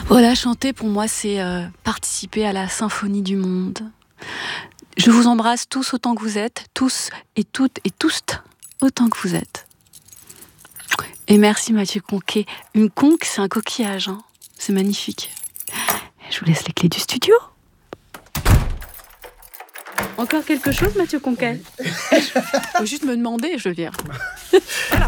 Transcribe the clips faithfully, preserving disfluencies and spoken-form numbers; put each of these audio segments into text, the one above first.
Voilà, chanter pour moi c'est euh, participer à la symphonie du monde. Je vous embrasse tous autant que vous êtes, tous et toutes et tous autant que vous êtes. Et merci Mathieu Conquet. Une conque, c'est un coquillage, hein. C'est magnifique. Je vous laisse les clés du studio. Encore quelque chose, Mathieu Conquet? Faut juste me demander, je viens. Voilà.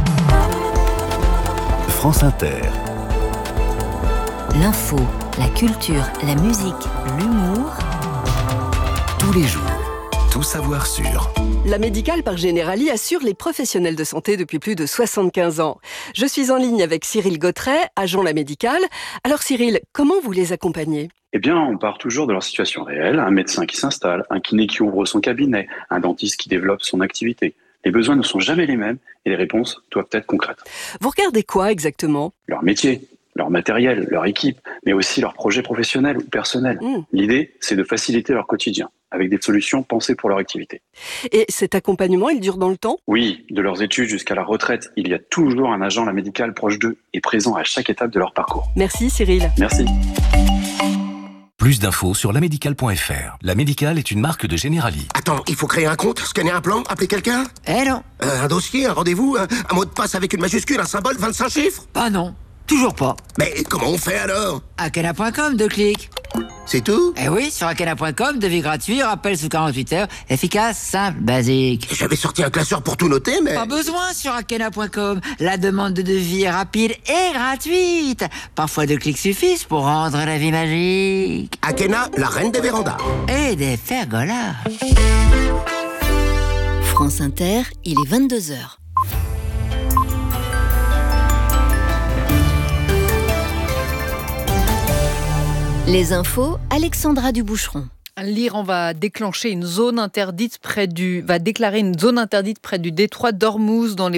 France Inter. L'info, la culture, la musique, l'humour. Tous les jours, tout savoir sur. La Médicale par Generali assure les professionnels de santé depuis plus de soixante-quinze ans. Je suis en ligne avec Cyril Gautret, agent La Médicale. Alors Cyril, comment vous les accompagnez ? Eh bien, on part toujours de leur situation réelle. Un médecin qui s'installe, un kiné qui ouvre son cabinet, un dentiste qui développe son activité. Les besoins ne sont jamais les mêmes et les réponses doivent être concrètes. Vous regardez quoi exactement ? Leur métier, leur matériel, leur équipe, mais aussi leurs projets professionnels ou personnels. Mmh. L'idée, c'est de faciliter leur quotidien avec des solutions pensées pour leur activité. Et cet accompagnement, il dure dans le temps ? Oui, de leurs études jusqu'à la retraite, il y a toujours un agent La Médicale proche d'eux et présent à chaque étape de leur parcours. Merci Cyril. Merci. Plus d'infos sur lamédicale point f r. La Médicale est une marque de Generali. Attends, il faut créer un compte, scanner un plan, appeler quelqu'un ? Eh non. euh, Un dossier, un rendez-vous, un, un mot de passe avec une majuscule, un symbole, vingt-cinq chiffres ? Ah non, toujours pas. Mais comment on fait alors ? Akena point com, deux clics. C'est tout ? Eh oui, sur Akena point com, devis gratuit, rappel sous quarante-huit heures, efficace, simple, basique. J'avais sorti un classeur pour tout noter, mais... Pas besoin sur Akena point com. La demande de devis est rapide et gratuite. Parfois deux clics suffisent pour rendre la vie magique. Akena, la reine des vérandas. Et des pergolas. France Inter, il est vingt-deux heures. Les infos, Alexandra Duboucheron. L'Iran va déclencher une zone interdite près du, va déclarer une zone interdite près du détroit d'Ormuz dans les